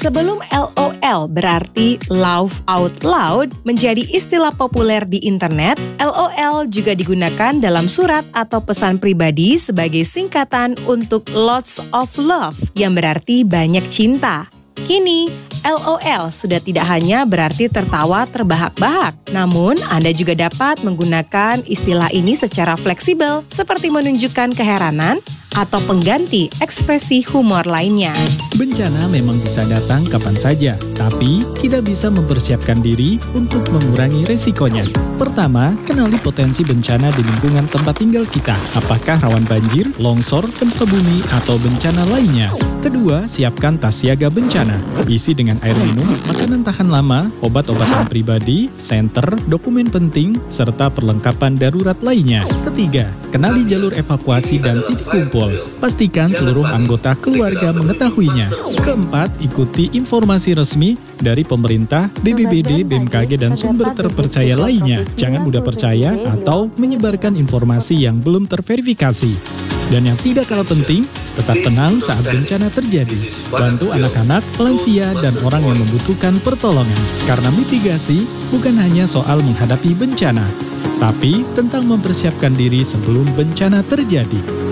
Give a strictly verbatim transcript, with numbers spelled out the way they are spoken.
Sebelum LOL berarti laugh out loud menjadi istilah populer di internet, LOL juga digunakan dalam surat atau pesan pribadi sebagai singkatan untuk lots of love yang berarti banyak cinta. Kini, LOL sudah tidak hanya berarti tertawa terbahak-bahak, namun Anda juga dapat menggunakan istilah ini secara fleksibel seperti menunjukkan keheranan atau pengganti ekspresi humor lainnya. Bencana memang bisa datang kapan saja, tapi kita bisa mempersiapkan diri untuk mengurangi resikonya. Pertama, kenali potensi bencana di lingkungan tempat tinggal kita. Apakah rawan banjir, longsor, gempa bumi, atau bencana lainnya? Kedua, siapkan tas siaga bencana. Isi dengan air minum, makanan tahan lama, obat-obatan pribadi, senter, dokumen penting, serta perlengkapan darurat lainnya. Ketiga, kenali jalur evakuasi dan titik kumpul. Pastikan seluruh anggota keluarga mengetahuinya. Keempat, ikuti informasi resmi dari pemerintah, B B B D, B M K G, dan sumber terpercaya lainnya. Jangan mudah percaya atau menyebarkan informasi yang belum terverifikasi. Dan yang tidak kalah penting, tetap tenang saat bencana terjadi. Bantu anak-anak, lansia, dan orang yang membutuhkan pertolongan. Karena mitigasi bukan hanya soal menghadapi bencana, tapi tentang mempersiapkan diri sebelum bencana terjadi.